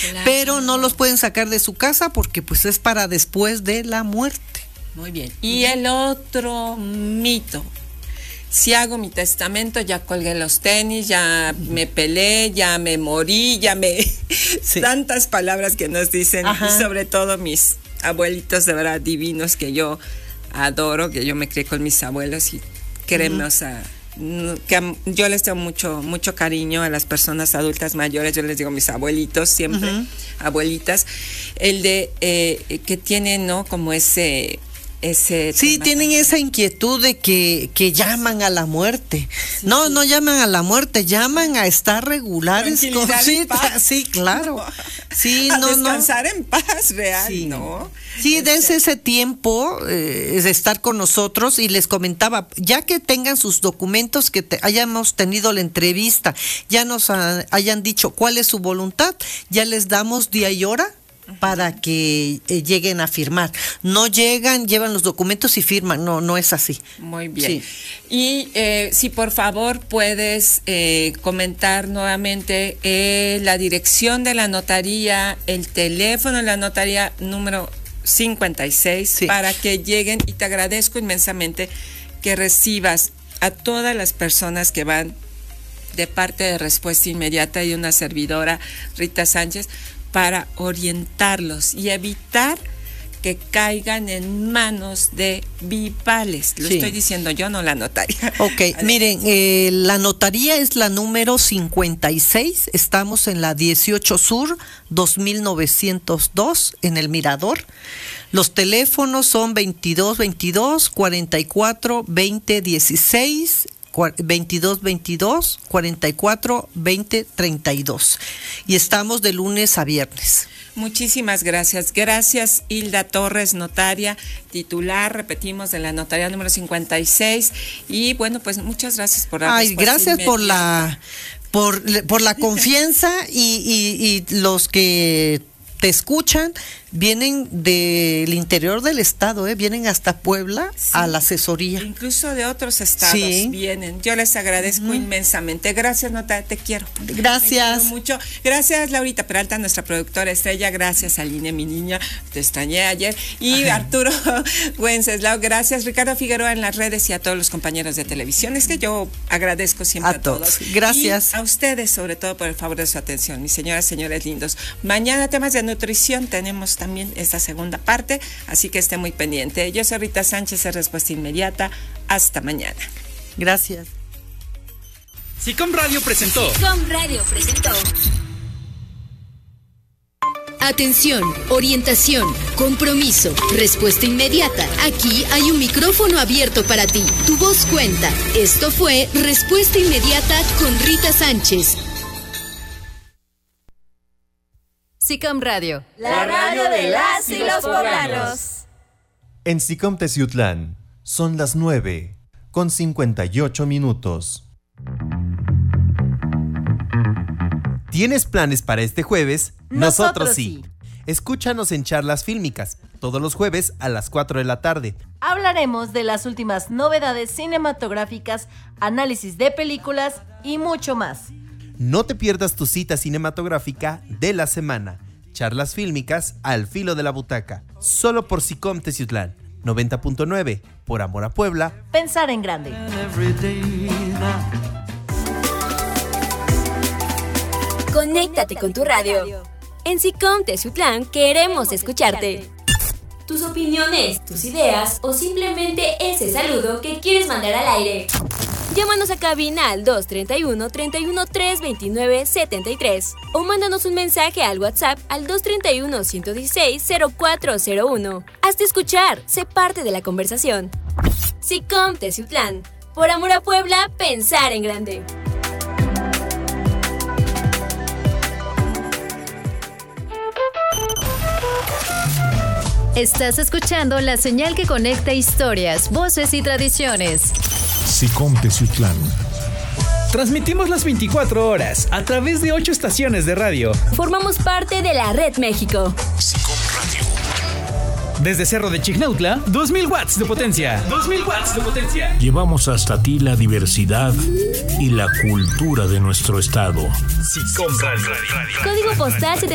claro, pero no los pueden sacar de su casa porque pues es para después de la muerte. Muy bien. Y el otro mito: si hago mi testamento, ya colgué los tenis, ya me pelé, ya me morí, Sí. Tantas palabras que nos dicen, Ajá. y sobre todo mis abuelitos de verdad divinos que yo adoro, que yo me crié con mis abuelos y créeme, o sea, que yo les tengo mucho cariño a las personas adultas mayores, yo les digo mis abuelitos siempre, abuelitas, el de que tienen, ¿no? Como ese Sí, tienen esa inquietud de que llaman a la muerte. Sí, no, sí. no llaman a la muerte, llaman a estar regulares. Tranquilidad sí, y paz. sí, claro. Sí, a no, descansar en paz real, Sí. ¿no? Sí, dense ese tiempo de estar con nosotros, y les comentaba, ya que tengan sus documentos, que hayamos tenido la entrevista, ya nos hayan dicho cuál es su voluntad, ya les damos día y hora para que lleguen a firmar. No llegan, llevan los documentos y firman, no es así. Muy bien. Sí. Y si por favor puedes comentar nuevamente la dirección de la notaría, el teléfono de la notaría número 56, Sí. para que lleguen, y te agradezco inmensamente que recibas a todas las personas que van de parte de Respuesta Inmediata y una servidora, Rita Sánchez, para orientarlos y evitar que caigan en manos de vivales. Lo Sí. estoy diciendo yo, no la notaria. Ok, miren, la notaría es la número 56, estamos en la 18 Sur, 2902, en el Mirador. Los teléfonos son 2222 44 20 16, 2222 44 20 32, y estamos de lunes a viernes. Muchísimas gracias. Gracias, Hilda Torres, notaria titular, repetimos, de la notaría número 56. Y bueno, pues muchas gracias por la respuesta Gracias inmediata. por la confianza, y los que te escuchan vienen del interior del estado, vienen hasta Puebla, Sí. a la asesoría. Incluso de otros estados Sí. vienen. Yo les agradezco inmensamente. Gracias, notaria, te quiero. Gracias. Te quiero mucho. Gracias, Laurita Peralta, nuestra productora estrella. Gracias, Aline, mi niña. Te extrañé ayer. Y Arturo Wenceslao. Gracias, Ricardo Figueroa en las redes, y a todos los compañeros de televisión. Es que yo agradezco siempre a todos. Gracias. Y a ustedes, sobre todo, por el favor de su atención, mis señoras, señores lindos. Mañana, temas de nutrición, tenemos también esta segunda parte, así que esté muy pendiente. Yo soy Rita Sánchez, de Respuesta Inmediata. Hasta mañana. Gracias. SICOM Radio presentó. SICOM Radio presentó. Atención, orientación, compromiso, respuesta inmediata. Aquí hay un micrófono abierto para ti. Tu voz cuenta. Esto fue Respuesta Inmediata con Rita Sánchez. SICOM Radio. La radio de las y los poblanos. En SICOM Teciutlán son las 9:58. ¿Tienes planes para este jueves? Nosotros sí. Escúchanos en Charlas Fílmicas, todos los jueves a las 4 de la tarde. Hablaremos de las últimas novedades cinematográficas, análisis de películas y mucho más. No te pierdas tu cita cinematográfica de la semana. Charlas Fílmicas al filo de la butaca. Solo por SICOM Teciutlán 90.9. Por amor a Puebla. Pensar en grande. Conéctate con tu radio. En SICOM Teciutlán queremos escucharte. Tus opiniones, tus ideas o simplemente ese saludo que quieres mandar al aire. Llámanos a cabina al 231-329-73 o mándanos un mensaje al WhatsApp al 231-116-0401. Hazte escuchar, sé parte de la conversación. SICOM Teciutlán, por amor a Puebla, pensar en grande. Estás escuchando la señal que conecta historias, voces y tradiciones. SICOM Teciutlán. Transmitimos las 24 horas a través de 8 estaciones de radio. Formamos parte de la Red México. SICOM Radio. Desde Cerro de Chignautla, 2000 watts de potencia. 2000 watts de potencia. Llevamos hasta ti la diversidad y la cultura de nuestro estado. SICOM Radio. Código postal